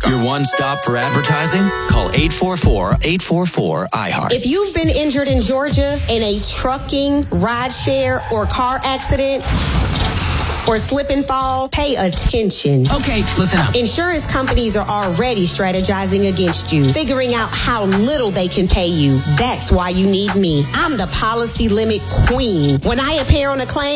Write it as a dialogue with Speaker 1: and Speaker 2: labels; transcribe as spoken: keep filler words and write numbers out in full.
Speaker 1: Your one stop for advertising? Call eight four four, eight four four, I heart.
Speaker 2: If you've been injured in Georgia in a trucking, rideshare, or car accident, or slip and fall, pay attention.
Speaker 3: Okay, listen up.
Speaker 2: Insurance companies are already strategizing against you, figuring out how little they can pay you. That's why you need me. I'm the policy limit queen. When I appear on a claim,